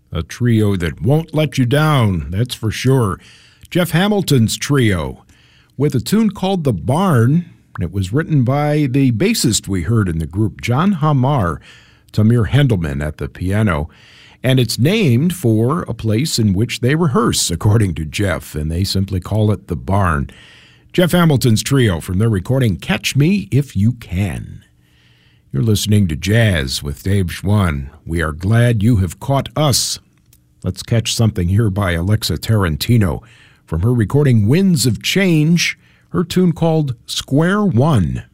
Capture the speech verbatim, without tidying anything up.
A trio that won't let you down, that's for sure. Jeff Hamilton's trio with a tune called The Barn. It was written by the bassist we heard in the group, John Hamar, Tamir Hendelman at the piano. And it's named for a place in which they rehearse, according to Jeff, and they simply call it The Barn. Jeff Hamilton's trio from their recording, Catch Me If You Can. You're listening to Jazz with Dave Schwann. We are glad you have caught us. Let's catch something here by Alexa Tarantino from her recording Winds of Change, her tune called Square One.